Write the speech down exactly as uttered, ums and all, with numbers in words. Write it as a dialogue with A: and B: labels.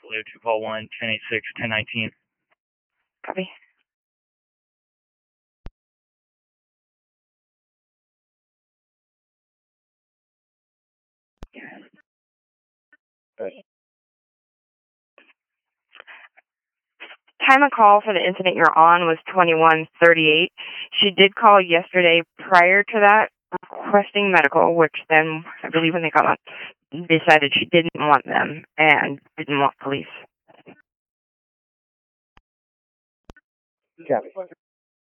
A: Blue two call one, ten eighty-six, ten nineteen.
B: Copy.
A: Right.
B: Time of call for the incident you're on was twenty-one thirty-eight. She did call yesterday prior to that, requesting medical, which then, I believe when they got on, decided she didn't want them and didn't want police.
A: Copy.